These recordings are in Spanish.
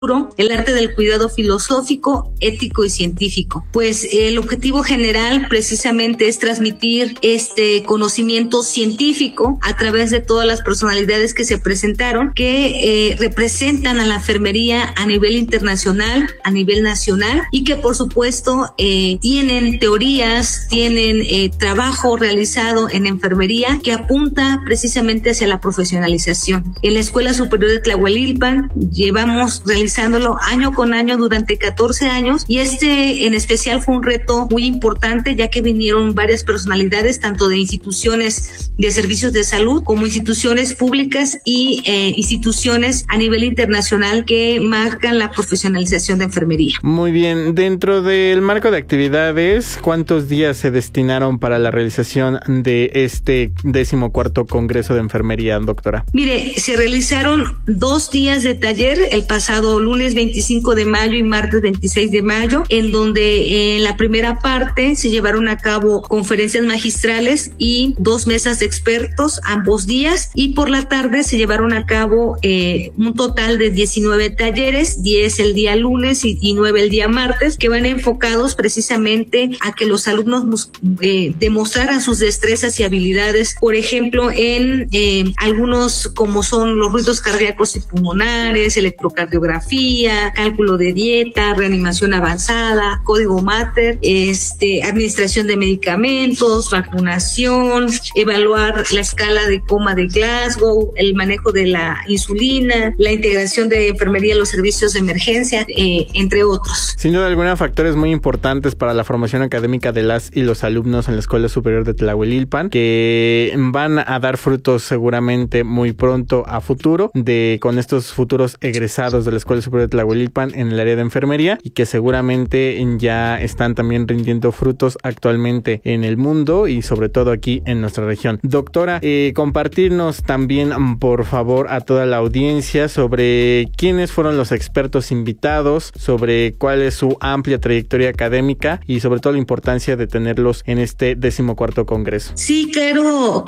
el arte del cuidado filosófico, ético y científico. Pues el objetivo general precisamente es transmitir este conocimiento científico a través de todas las personalidades que se presentaron, que representan a la enfermería a nivel internacional, a nivel nacional, y que por supuesto tienen teorías, tienen trabajo realizado en enfermería que apunta precisamente hacia la profesionalización. En la Escuela Superior de Tlahuelilpan llevamos realizándolo año con año durante 14 años, y en especial fue un reto muy importante, ya que vinieron varias personalidades, tanto de instituciones de servicios de salud como instituciones públicas y instituciones a nivel internacional que marcan la profesionalización de enfermería. Muy bien, dentro del marco de actividades, ¿cuántos días se destinaron para la realización de este 14º Congreso de Enfermería, doctora? Mire, se realizaron 2 días de taller el pasado lunes 25 de mayo y martes 26 de mayo, en donde en la primera parte se llevaron a cabo conferencias magistrales y 2 mesas de expertos ambos días, y por la tarde se llevaron a cabo un total de 19 talleres, 10 el día lunes y 9 el día martes, que van enfocados precisamente a que los alumnos demostraran sus destrezas y habilidades, por ejemplo, en algunos como son los ruidos cardíacos y pulmonares, electrocardiografía, cálculo de dieta, reanimación avanzada, código Mater, administración de medicamentos, vacunación, evaluar la escala de coma de Glasgow, el manejo de la insulina, la integración de enfermería en los servicios de emergencia, entre otros. Sin duda alguna, factores muy importantes para la formación académica de las y los alumnos en la Escuela Superior de Tlahuelilpan, que van a dar frutos seguramente muy pronto a futuro con estos futuros egresados de la Escuela Superior de Tlahuelilpan en el área de enfermería, y que seguramente ya están también rindiendo frutos actualmente en el mundo y sobre todo aquí en nuestra región. Doctora, compartirnos también, por favor, a toda la audiencia sobre quiénes fueron los expertos invitados, sobre cuál es su amplia trayectoria académica y sobre todo la importancia de tenerlos en este 14º Congreso. Sí, claro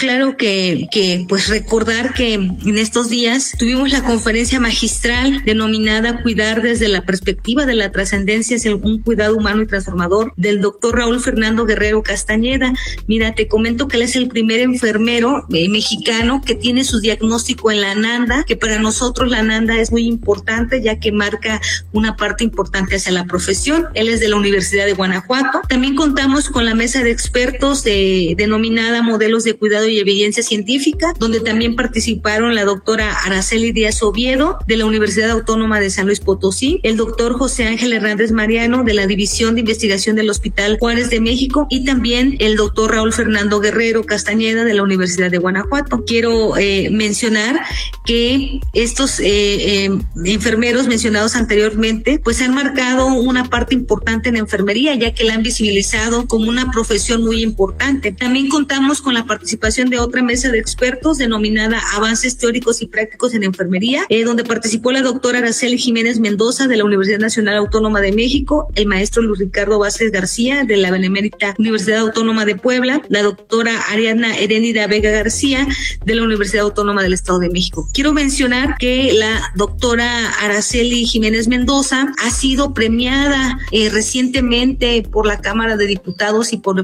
que pues recordar que en estos días tuvimos la conferencia magistral denominada Cuidar desde la perspectiva de la trascendencia hacia un cuidado humano y transformador, del doctor Raúl Fernando Guerrero Castañeda. Mira, te comento que él es el primer enfermero mexicano que tiene su diagnóstico en la NANDA, que para nosotros la NANDA es muy importante, ya que marca una parte importante hacia la profesión. Él es de la Universidad de Guanajuato. También contamos con la mesa de expertos denominada Modelos de Cuidado y Evidencia Científica, donde también participaron la doctora Araceli Díaz Oviedo, de la Universidad Autónoma de San Luis Potosí, el doctor José Ángel Hernández Mariano, de la División de Investigación del Hospital Juárez de México, y también el doctor Raúl Fernando Guerrero Castañeda, de la Universidad de Guanajuato. Quiero mencionar que estos enfermeros mencionados anteriormente pues han marcado una parte importante en enfermería, ya que la han visibilizado como una profesión muy importante. También contamos con la participación de otra mesa de expertos denominada Avances Teóricos y Prácticos en Enfermería, donde participó la doctora Araceli Jiménez Mendoza, de la Universidad Nacional Autónoma de México, el maestro Luis Ricardo Vázquez García, de la Benemérita Universidad Autónoma de Puebla, la doctora Ariadna Heréndida Vega García, de la Universidad Autónoma del Estado de México. Quiero mencionar que la doctora Araceli Jiménez Mendoza ha sido premiada recientemente por la Cámara de Diputados y por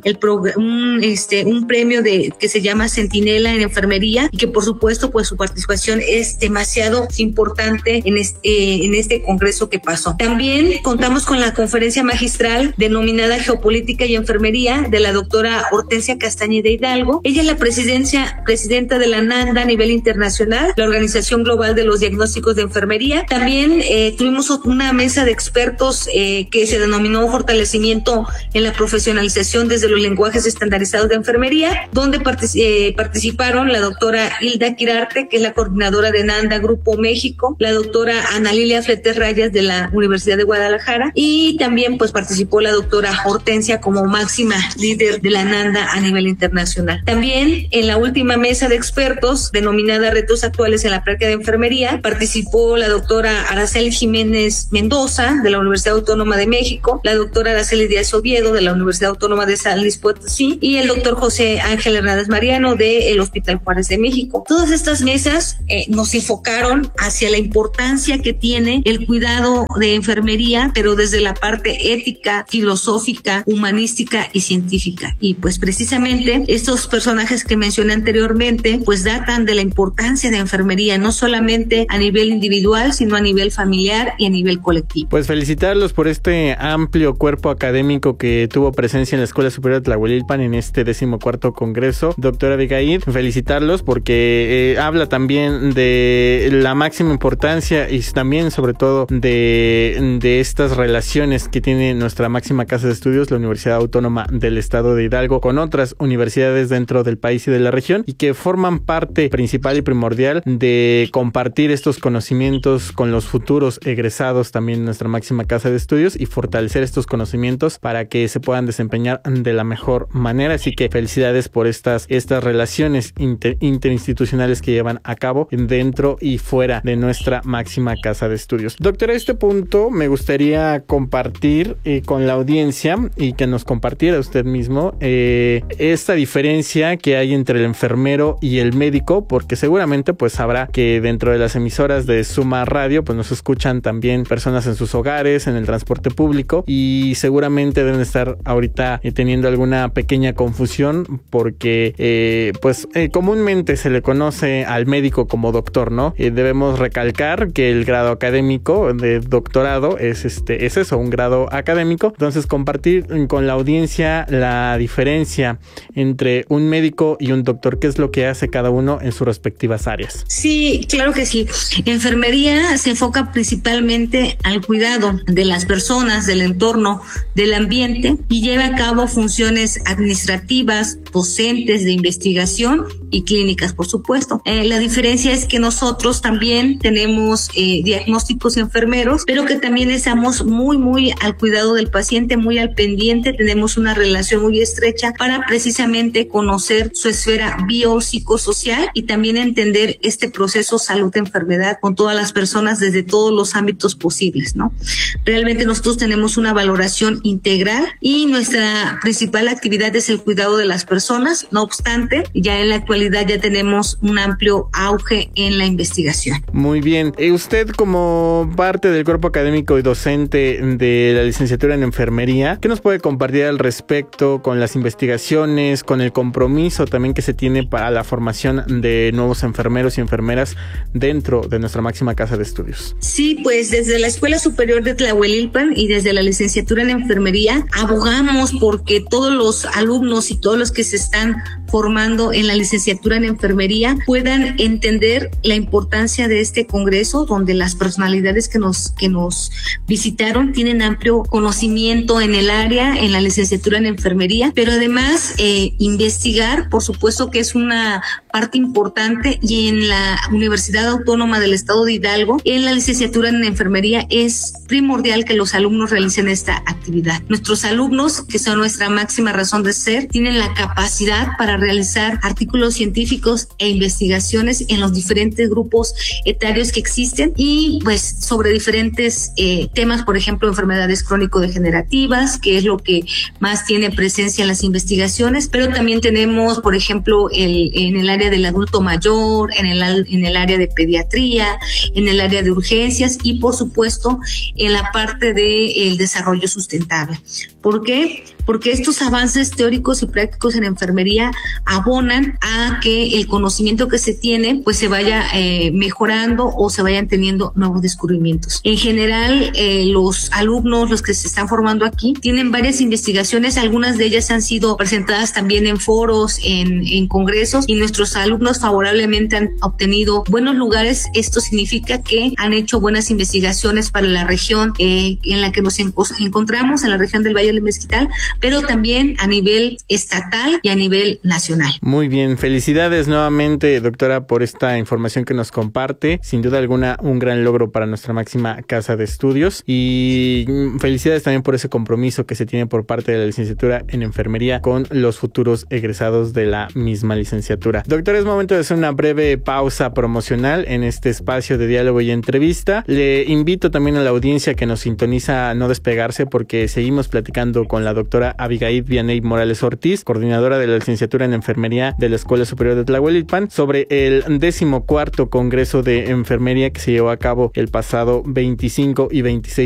un premio que se llama Centinela en Enfermería, y que por supuesto pues su participación es demasiado importante en este congreso que pasó. También contamos con la conferencia magistral denominada Geopolítica y Enfermería, de la doctora Hortensia Castañeda Hidalgo. Ella es la presidenta de la NANDA a nivel internacional, la Organización Global de los Diagnósticos de Enfermería. También tuvimos una mesa de expertos que se denominó Fortalecimiento en la Profesionalización desde los lenguajes estandarizados de enfermería, donde participaron la doctora Hilda Quirarte, que es la coordinadora de NANDA Grupo México, la doctora Ana Lilia Fletes Rayas, de la Universidad de Guadalajara, y también pues participó la doctora Hortensia como máxima líder de la NANDA a nivel internacional. También en la última mesa de expertos denominada Retos Actuales en la Práctica de Enfermería participó la doctora Araceli Jiménez Mendoza, de la Universidad Autónoma de México, la doctora Araceli Díaz Oviedo, de la Universidad Autónoma de San Luis Potosí, y el doctor José Ángel Hernández Mariano, del Hospital Juárez de México. Todas estas mesas nos enfocaron hacia la importancia que tiene tiene el cuidado de enfermería, pero desde la parte ética, filosófica, humanística y científica. Y pues precisamente estos personajes que mencioné anteriormente pues datan de la importancia de enfermería, no solamente a nivel individual, sino a nivel familiar y a nivel colectivo. Pues felicitarlos por este amplio cuerpo académico que tuvo presencia en la Escuela Superior de Tlahuelilpan en este 14º Congreso. Doctora Abigail, felicitarlos porque habla también de la máxima importancia y también sobre todo de estas relaciones que tiene nuestra máxima casa de estudios, la Universidad Autónoma del Estado de Hidalgo, con otras universidades dentro del país y de la región, y que forman parte principal y primordial de compartir estos conocimientos con los futuros egresados también de nuestra máxima casa de estudios y fortalecer estos conocimientos para que se puedan desempeñar de la mejor manera. Así que felicidades por estas relaciones interinstitucionales que llevan a cabo dentro y fuera de nuestra máxima casa de estudios. Doctora, a este punto me gustaría compartir con la audiencia y que nos compartiera usted mismo esta diferencia que hay entre el enfermero y el médico, porque seguramente pues sabrá que dentro de las emisoras de Suma Radio pues nos escuchan también personas en sus hogares, en el transporte público, y seguramente deben estar ahorita teniendo alguna pequeña confusión porque comúnmente se le conoce al médico como doctor, ¿no? Debemos recalcar que el grado académico de doctorado es eso, un grado académico. Entonces, compartir con la audiencia la diferencia entre un médico y un doctor, qué es lo que hace cada uno en sus respectivas áreas. Sí, claro que sí. Enfermería se enfoca principalmente al cuidado de las personas, del entorno, del ambiente, y lleva a cabo funciones administrativas, docentes, de investigación y clínicas, por supuesto. La diferencia es que nosotros también tenemos diagnósticos enfermeros, pero que también estamos muy al cuidado del paciente, muy al pendiente. Tenemos una relación muy estrecha para precisamente conocer su esfera biopsicosocial y también entender este proceso salud-enfermedad con todas las personas desde todos los ámbitos posibles, ¿no? Realmente nosotros tenemos una valoración integral y nuestra principal actividad es el cuidado de las personas. No obstante, ya en la actualidad ya tenemos un amplio auge en la investigación. Muy bien. Usted, como parte del cuerpo académico y docente de la licenciatura en enfermería, ¿qué nos puede compartir al respecto con las investigaciones, con el compromiso también que se tiene para la formación de nuevos enfermeros y enfermeras dentro de nuestra máxima casa de estudios? Sí, pues desde la Escuela Superior de Tlahuelilpan y desde la licenciatura en enfermería abogamos porque todos los alumnos y todos los que se están formando en la licenciatura en enfermería puedan entender la importancia de este congreso, donde las personalidades que nos visitaron tienen amplio conocimiento en el área, en la licenciatura en enfermería, pero además investigar, por supuesto que es una parte importante, y en la Universidad Autónoma del Estado de Hidalgo, en la licenciatura en enfermería es primordial que los alumnos realicen esta actividad. Nuestros alumnos, que son nuestra máxima razón de ser, tienen la capacidad para realizar artículos científicos e investigaciones en los diferentes grupos etarios que existen y pues sobre diferentes temas, por ejemplo, enfermedades crónico-degenerativas, que es lo que más tiene presencia en las investigaciones, pero también tenemos, por ejemplo, en el área del adulto mayor, en el área de pediatría, en el área de urgencias y, por supuesto, en la parte del desarrollo sustentable. ¿Por qué? Porque estos avances teóricos y prácticos en enfermería abonan a que el conocimiento que se tiene pues se vaya mejorando o se vayan teniendo nuevos descubrimientos. En general, los alumnos, los que se están formando aquí, tienen varias investigaciones, algunas de ellas han sido presentadas también en foros, en congresos, y nuestros alumnos favorablemente han obtenido buenos lugares. Esto significa que han hecho buenas investigaciones para la región en la que nos encontramos, en la región del Valle del Mezquital, pero también a nivel estatal y a nivel nacional. Muy bien, felicidades nuevamente, doctora, por esta información que nos comparte. Sin duda alguna, un gran logro para nuestra máxima casa de estudios, y felicidades también por ese compromiso que se tiene por parte de la licenciatura en enfermería con los futuros egresados de la misma licenciatura. Doctora, es momento de hacer una breve pausa promocional en este espacio de diálogo y entrevista. Le invito también a la audiencia que nos sintoniza a no despegarse, porque seguimos platicando con la doctora doctora Abigail Vianey Morales Ortiz, coordinadora de la licenciatura en enfermería de la Escuela Superior de Tlahuelilpan, sobre el 14º Congreso de Enfermería que se llevó a cabo el pasado 25 y 26